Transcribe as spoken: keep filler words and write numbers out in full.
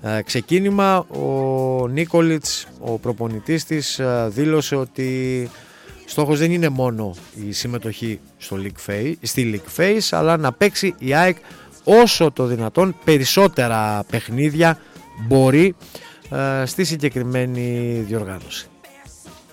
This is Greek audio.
ε, ξεκίνημα. Ο Νίκολιτς, ο προπονητής της, ε, δήλωσε ότι στόχος δεν είναι μόνο η συμμετοχή στο League Phase, στη League Phase, αλλά να παίξει η ΑΕΚ όσο το δυνατόν περισσότερα παιχνίδια μπορεί ε, στη συγκεκριμένη διοργάνωση.